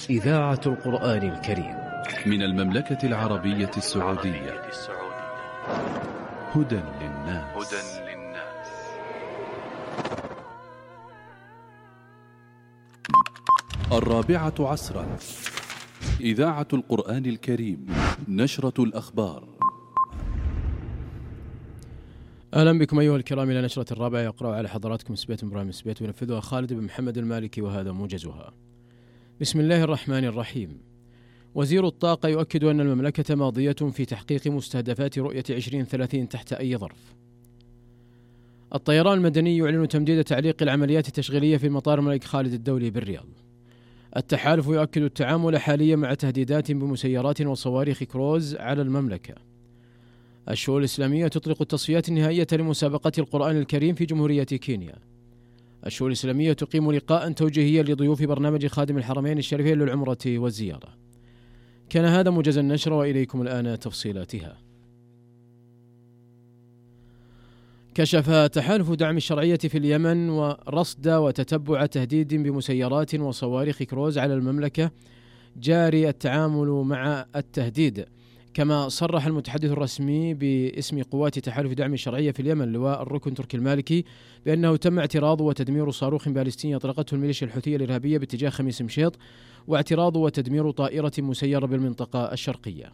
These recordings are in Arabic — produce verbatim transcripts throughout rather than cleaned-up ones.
إذاعة القرآن الكريم من المملكة العربية السعودية. هدى للناس. الرابعة عصرا، إذاعة القرآن الكريم، نشرة الأخبار. أهلا بكم أيها الكرام إلى نشرة الرابعة، يقرأ على حضراتكم سبيت إبراهيم سبيت وينفذها خالد بن محمد المالكي، وهذا موجزها. بسم الله الرحمن الرحيم. وزير الطاقة يؤكد أن المملكة ماضية في تحقيق مستهدفات رؤية عشرين ثلاثين تحت أي ظرف. الطيران المدني يعلن تمديد تعليق العمليات التشغيلية في مطار الملك خالد الدولي بالرياض. التحالف يؤكد التعامل حاليا مع تهديدات بمسيرات وصواريخ كروز على المملكة. الشؤون الإسلامية تطلق التصفيات النهائية لمسابقة القرآن الكريم في جمهورية كينيا. الشؤون الإسلامية تقيم لقاء توجيهيا لضيوف برنامج خادم الحرمين الشريفين للعمرة والزيارة. كان هذا موجز النشر، وإليكم الآن تفصيلاتها. كشف تحالف دعم الشرعية في اليمن ورصد وتتبع تهديد بمسيرات وصواريخ كروز على المملكة جاري التعامل مع التهديد. كما صرح المتحدث الرسمي باسم قوات تحالف دعم الشرعية في اليمن لواء الركن تركي المالكي بأنه تم اعتراض وتدمير صاروخ باليستي أطلقته الميليشيا الحوثية الإرهابية باتجاه خميس مشيط، واعتراض وتدمير طائرة مسيرة بالمنطقة الشرقية.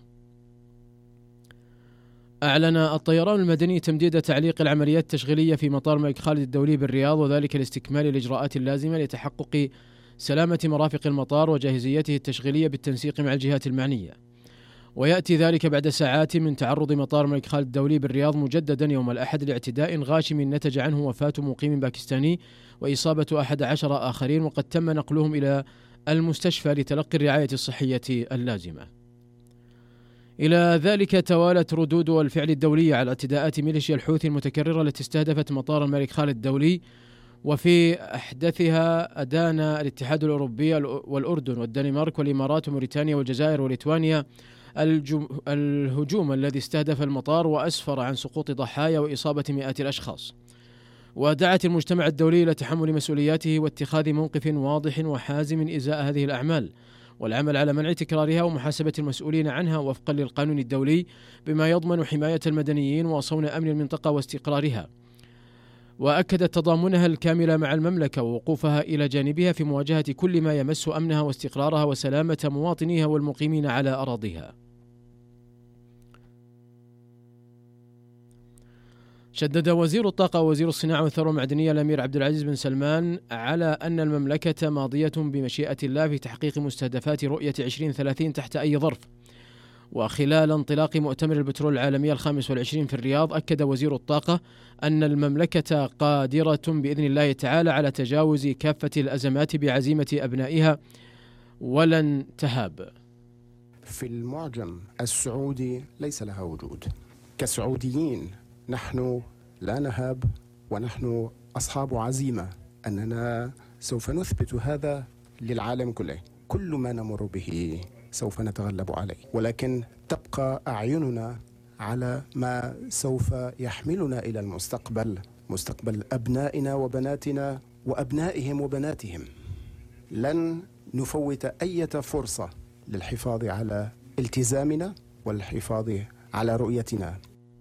أعلن الطيران المدني تمديد تعليق العمليات التشغيلية في مطار الملك خالد الدولي بالرياض، وذلك لاستكمال الإجراءات اللازمة لتحقق سلامة مرافق المطار وجاهزيته التشغيلية بالتنسيق مع الجهات المعنية. ويأتي ذلك بعد ساعات من تعرض مطار الملك خالد الدولي بالرياض مجددا يوم الأحد لاعتداء غاشم نتج عنه وفاة مقيم باكستاني وإصابة أحد عشر آخرين، وقد تم نقلهم إلى المستشفى لتلقي الرعاية الصحية اللازمة. إلى ذلك توالت ردود الفعل الدولية على اعتداءات ميليشيا الحوثي المتكررة التي استهدفت مطار الملك خالد الدولي، وفي أحدثها أدان الاتحاد الأوروبي والأردن والدنمارك والإمارات وموريتانيا والجزائر وليتوانيا الهجوم الذي استهدف المطار وأسفر عن سقوط ضحايا وإصابة مئات الأشخاص. ودعت المجتمع الدولي إلى تحمل مسؤولياته واتخاذ موقف واضح وحازم إزاء هذه الأعمال، والعمل على منع تكرارها ومحاسبة المسؤولين عنها وفقا للقانون الدولي بما يضمن حماية المدنيين وصون أمن المنطقة واستقرارها. وأكدت تضامنها الكامل مع المملكة ووقوفها إلى جانبها في مواجهة كل ما يمس أمنها واستقرارها وسلامة مواطنيها والمقيمين على أراضيها. شدد وزير الطاقة ووزير الصناعة والثروة المعدنية الأمير عبد العزيز بن سلمان على أن المملكة ماضية بمشيئة الله في تحقيق مستهدفات رؤية عشرين ثلاثين تحت أي ظرف. وخلال انطلاق مؤتمر البترول العالمي الخامس والعشرين في الرياض، أكد وزير الطاقة أن المملكة قادرة بإذن الله تعالى على تجاوز كافة الأزمات بعزيمة أبنائها ولن تهاب. في المعجم السعودي ليس لها وجود. كسعوديين نحن لا نهاب، ونحن أصحاب عزيمة أننا سوف نثبت هذا للعالم كله. كل ما نمر به سوف نتغلب عليه، ولكن تبقى أعيننا على ما سوف يحملنا إلى المستقبل، مستقبل أبنائنا وبناتنا وأبنائهم وبناتهم. لن نفوت أي فرصة للحفاظ على التزامنا والحفاظ على رؤيتنا.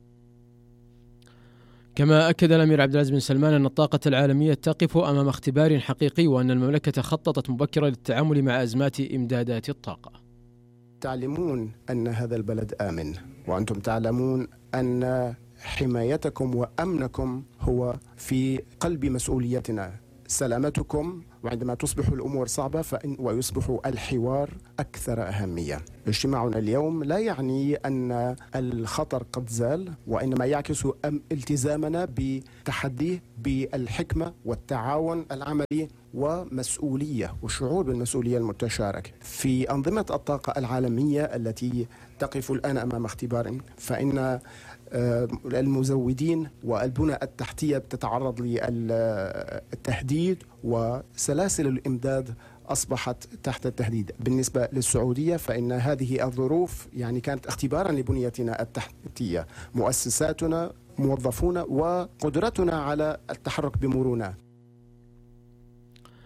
كما أكد الأمير عبد العزيز بن سلمان أن الطاقة العالمية تقف أمام اختبار حقيقي، وأن المملكة خططت مبكرا للتعامل مع أزمات إمدادات الطاقة. تعلمون أن هذا البلد آمن، وأنتم تعلمون أن حمايتكم وأمنكم هو في قلب مسؤوليتنا. سلامتكم، وعندما تصبح الأمور صعبة فإن ويصبح الحوار أكثر أهمية. اجتماعنا اليوم لا يعني أن الخطر قد زال، وإنما يعكس التزامنا بتحديه بالحكمة والتعاون العملي ومسؤولية وشعور بالمسؤولية المتشارك. في أنظمة الطاقة العالمية التي تقف الآن أمام اختبار، فإن المزودين والبنى التحتية تتعرض للتهديد، وسلاسل الإمداد أصبحت تحت التهديد. بالنسبة للسعودية فإن هذه الظروف يعني كانت اختبارا لبنيتنا التحتية، مؤسساتنا، موظفونا، وقدرتنا على التحرك بمرونة.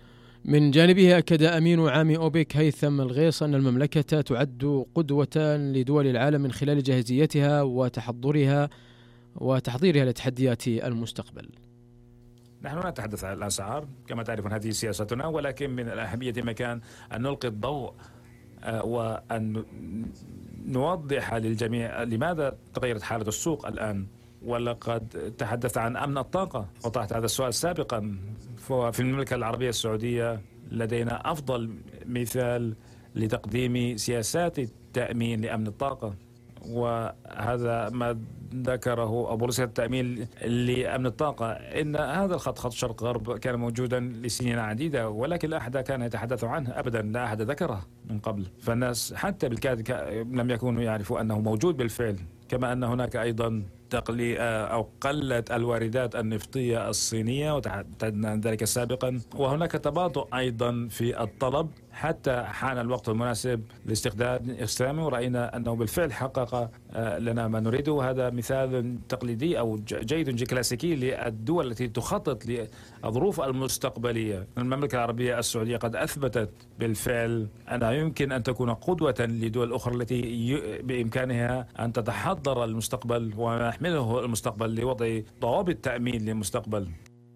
من جانبه أكد أمين عام أوبك هيثم الغيص أن المملكة تعد قدوة لدول العالم من خلال جاهزيتها وتحضرها وتحضيرها لتحديات المستقبل. نحن لا نتحدث عن الأسعار كما تعرفون، هذه سياستنا، ولكن من الأهمية مكان أن نلقي الضوء وأن نوضح للجميع لماذا تغيرت حالة السوق الآن. ولقد تحدث عن أمن الطاقة وطرحت هذا السؤال سابقا. في المملكة العربية السعودية لدينا أفضل مثال لتقديم سياسات التأمين لأمن الطاقة، وهذا ما ذكره أبو رئيس التأمين لأمن الطاقة، إن هذا الخط خط شرق غرب كان موجودا لسنين عديدة، ولكن لا أحد كان يتحدث عنه أبدا، لا أحد ذكره من قبل. فالناس حتى بالكاد لم يكونوا يعرفوا أنه موجود بالفعل. كما أن هناك أيضا تقلي أو قلت الواردات النفطية الصينية وتحدثنا عن ذلك سابقا، وهناك تباطؤ أيضا في الطلب حتى حان الوقت المناسب لاستخدام استخدامه، ورأينا أنه بالفعل حقق لنا ما نريده. هذا مثال تقليدي أو جيد كلاسيكي للدول التي تخطط للظروف المستقبلية. المملكة العربية السعودية قد أثبتت بالفعل أنها يمكن أن تكون قدوة لدول أخرى التي بإمكانها أن تتحضر المستقبل وما يحمله المستقبل لوضع ضوابط تأمين للمستقبل.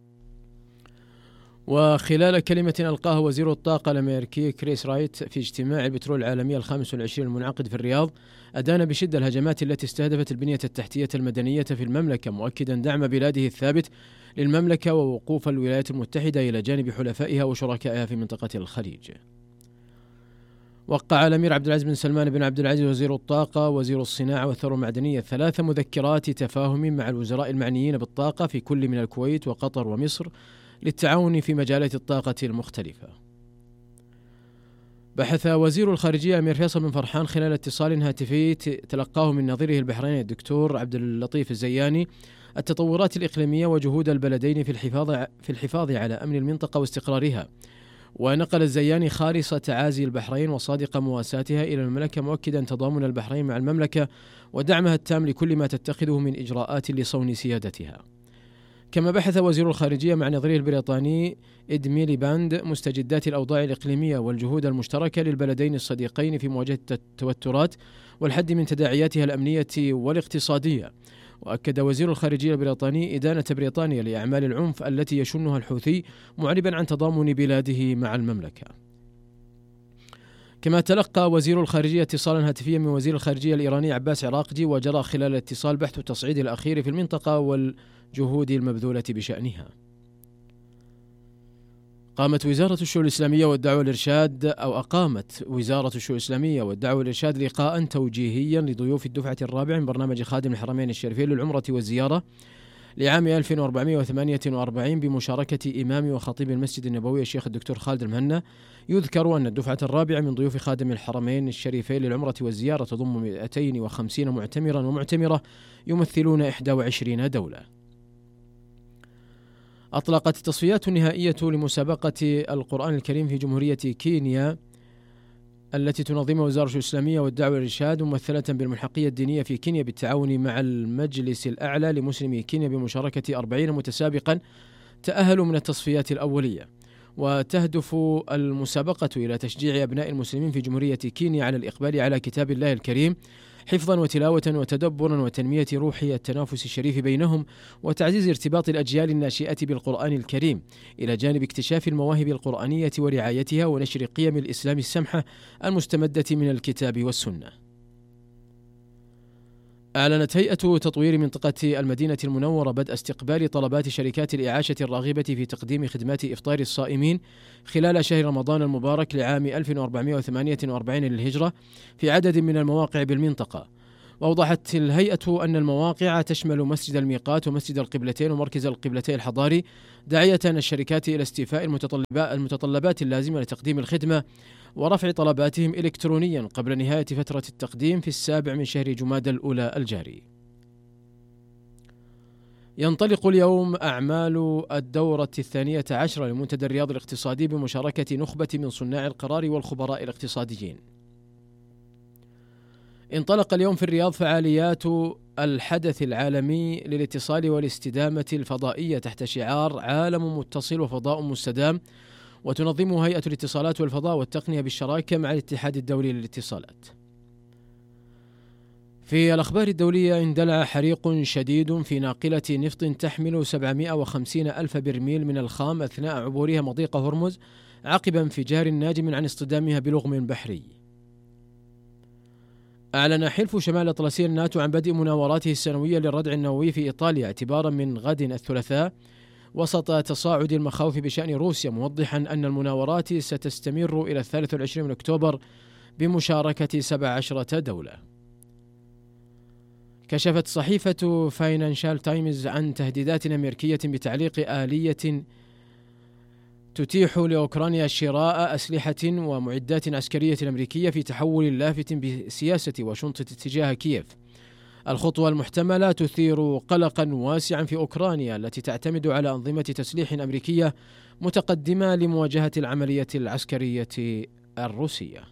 وخلال كلمة ألقاها وزير الطاقة الأمريكي كريس رايت في اجتماع البترول العالمي الخامس والعشرين المنعقد في الرياض، أدان بشدة الهجمات التي استهدفت البنية التحتية المدنية في المملكة، مؤكدا دعم بلاده الثابت للمملكة ووقوف الولايات المتحدة إلى جانب حلفائها وشركائها في منطقة الخليج. وقع الأمير عبد العزيز بن سلمان بن عبد العزيز وزير الطاقة وزير الصناعة والثروة المعدنية ثلاث مذكرات تفاهم مع الوزراء المعنيين بالطاقة في كل من الكويت وقطر ومصر للتعاون في مجالات الطاقة المختلفة. بحث وزير الخارجية أمير فيصل بن فرحان خلال اتصال هاتفي تلقاه من نظيره البحريني الدكتور عبد اللطيف الزياني التطورات الإقليمية وجهود البلدين في الحفاظ في الحفاظ على أمن المنطقة واستقرارها. ونقل الزياني خالص تعازي البحرين وصادق مواساتها إلى المملكة، مؤكدا تضامن البحرين مع المملكة ودعمها التام لكل ما تتخذه من إجراءات لصون سيادتها. كما بحث وزير الخارجية مع نظيره البريطاني إد ميليباند مستجدات الأوضاع الإقليمية والجهود المشتركة للبلدين الصديقين في مواجهة التوترات والحد من تداعياتها الأمنية والاقتصادية. وأكد وزير الخارجية البريطاني إدانة بريطانيا لأعمال العنف التي يشنها الحوثي، معربا عن تضامن بلاده مع المملكة. كما تلقى وزير الخارجية اتصالا هاتفيا من وزير الخارجية الإيراني عباس عراقجي، وجرى خلال الاتصال بحث التصعيد الأخير في المنطقة والجهود المبذولة بشأنها. قامت وزارة الشؤون الإسلامية والدعوة والإرشاد أو أقامت وزارة الشؤون الإسلامية والدعوة والإرشاد لقاء توجيهيا لضيوف الدفعة الرابعة من برنامج خادم الحرمين الشريفين للعمرة والزيارة لعام ألف وأربعمائة وثمانية وأربعين بمشاركة إمام وخطيب المسجد النبوي الشيخ الدكتور خالد المهنا. يذكر أن الدفعة الرابعة من ضيوف خادم الحرمين الشريفين للعمرة والزيارة تضم مئتين وخمسين معتمرا ومعتمرة يمثلون إحدى وعشرين دولة. أطلقت التصفيات النهائية لمسابقة القرآن الكريم في جمهورية كينيا التي تنظمها وزارة الإسلامية والدعوة والإرشاد ممثلة بالملحقية الدينية في كينيا بالتعاون مع المجلس الأعلى لمسلمي كينيا بمشاركة أربعين متسابقا تأهلوا من التصفيات الأولية. وتهدف المسابقة إلى تشجيع أبناء المسلمين في جمهورية كينيا على الإقبال على كتاب الله الكريم حفظا وتلاوة وتدبرا وتنمية روح التنافس الشريف بينهم وتعزيز ارتباط الأجيال الناشئة بالقرآن الكريم، إلى جانب اكتشاف المواهب القرآنية ورعايتها ونشر قيم الإسلام السمحة المستمدة من الكتاب والسنة. أعلنت هيئة تطوير منطقة المدينة المنورة بدء استقبال طلبات شركات الإعاشة الراغبة في تقديم خدمات إفطار الصائمين خلال شهر رمضان المبارك لعام ألف وأربعمائة وثمانية وأربعين للهجرة في عدد من المواقع بالمنطقة. وأوضحت الهيئة أن المواقع تشمل مسجد الميقات ومسجد القبلتين ومركز القبلتين الحضاري، داعية الشركات إلى استيفاء المتطلبات اللازمة لتقديم الخدمة ورفع طلباتهم إلكترونيا قبل نهاية فترة التقديم في السابع من شهر جمادى الأولى الجاري. ينطلق اليوم أعمال الدورة الثانية عشرة لمنتدى الرياض الاقتصادي بمشاركة نخبة من صناع القرار والخبراء الاقتصاديين. انطلق اليوم في الرياض فعاليات الحدث العالمي للاتصال والاستدامة الفضائية تحت شعار عالم متصل وفضاء مستدام، وتنظمه هيئة الاتصالات والفضاء والتقنية بالشراكة مع الاتحاد الدولي للاتصالات. في الأخبار الدولية، اندلع حريق شديد في ناقلة نفط تحمل سبعمائة وخمسين ألف برميل من الخام أثناء عبورها مضيق هرمز عقب انفجار ناجم عن اصطدامها بلغم بحري. أعلن حلف شمال الأطلسي الناتو عن بدء مناوراته السنوية للردع النووي في إيطاليا اعتبارا من غد الثلاثاء وسط تصاعد المخاوف بشأن روسيا، موضحا أن المناورات ستستمر إلى الثالث والعشرين من أكتوبر بمشاركة سبع عشرة دولة. كشفت صحيفة فاينانشال تايمز عن تهديدات أمريكية بتعليق آلية تتيح لأوكرانيا شراء أسلحة ومعدات عسكرية أمريكية في تحول لافت بسياسة واشنطن تجاه كييف. الخطوة المحتملة تثير قلقا واسعا في أوكرانيا التي تعتمد على أنظمة تسليح أمريكية متقدمة لمواجهة العملية العسكرية الروسية.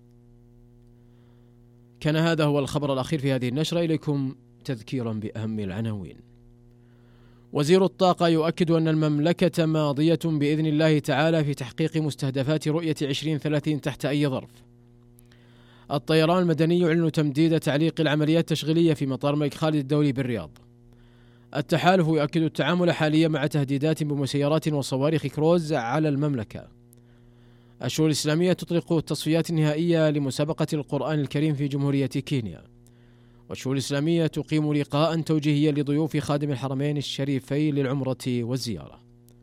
كان هذا هو الخبر الأخير في هذه النشرة. إليكم تذكيرا بأهم العناوين. وزير الطاقة يؤكد أن المملكة ماضية بإذن الله تعالى في تحقيق مستهدفات رؤية عشرين ثلاثين تحت أي ظرف. الطيران المدني يعلن تمديد تعليق العمليات التشغيلية في مطار الملك خالد الدولي بالرياض. التحالف يؤكد التعامل حاليا مع تهديدات بمسيرات وصواريخ كروز على المملكة. الشؤون الإسلامية تطلق التصفيات النهائية لمسابقة القرآن الكريم في جمهورية كينيا. والشؤون الإسلامية تقيم لقاء توجيهيا لضيوف خادم الحرمين الشريفين للعمرة والزيارة.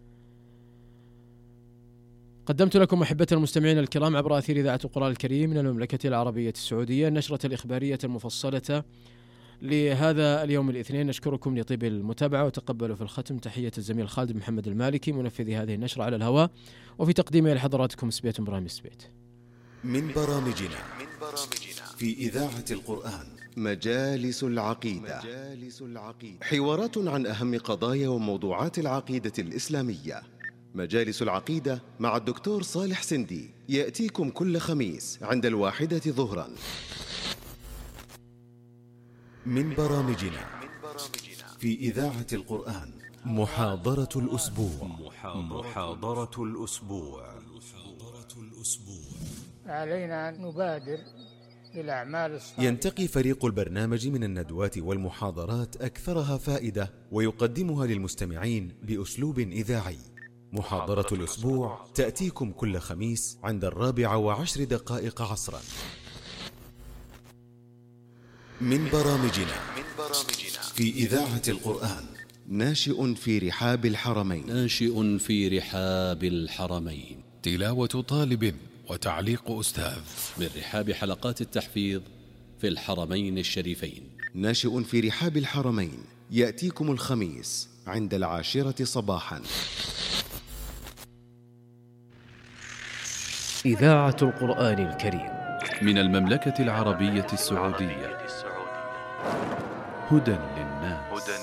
قدمت لكم أحبة المستمعين الكرام عبر أثير إذاعة القرآن الكريم من المملكة العربية السعودية النشرة الإخبارية المفصلة لهذا اليوم الاثنين. نشكركم لطيب المتابعة وتقبلوا في الختم تحية الزميل خالد محمد المالكي منفذ هذه النشرة على الهواء، وفي تقديمها لحضراتكم سبيت إبراهيم سبيت. من برامجنا في إذاعة القرآن مجالس العقيدة، حوارات عن أهم قضايا وموضوعات العقيدة الإسلامية. مجالس العقيدة مع الدكتور صالح سندي يأتيكم كل خميس عند الواحدة ظهرا. من برامجنا في إذاعة القرآن محاضرة الأسبوع. محاضرة الأسبوع. علينا أن نبادر بالأعمال الصالحة. ينتقي فريق البرنامج من الندوات والمحاضرات أكثرها فائدة ويقدمها للمستمعين بأسلوب إذاعي. محاضرة الأسبوع تأتيكم كل خميس عند الرابعة وعشر دقائق عصرا. من برامجنا في إذاعة القرآن ناشئ في رحاب الحرمين. ناشئ في رحاب الحرمين. تلاوة طالب وتعليق أستاذ من رحاب حلقات التحفيظ في الحرمين الشريفين. ناشئ في رحاب الحرمين يأتيكم الخميس عند العاشرة صباحا. إذاعة القرآن الكريم من المملكة العربية السعودية. هدى للناس.